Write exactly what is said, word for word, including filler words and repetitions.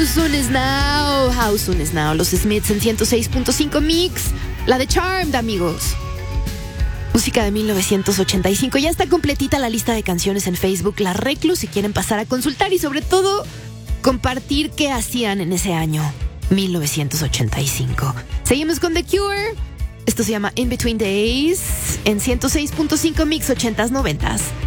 Soon is Now. How Soon is Now. Los Smiths en ciento seis punto cinco Mix. La de Charmed, amigos. Música de mil novecientos ochenta y cinco. Ya está completita la lista de canciones en Facebook La Reclu si quieren pasar a consultar y sobre todo compartir qué hacían en ese año mil novecientos ochenta y cinco. Seguimos con The Cure. Esto se llama In Between Days en ciento seis punto cinco Mix ochentas noventas.